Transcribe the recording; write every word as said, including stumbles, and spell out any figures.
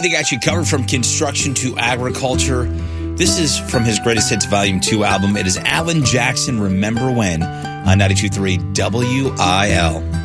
I think I got you covered from construction to agriculture. This is from his Greatest Hits Volume two album. It is Alan Jackson, Remember When, on ninety-two point three W I L.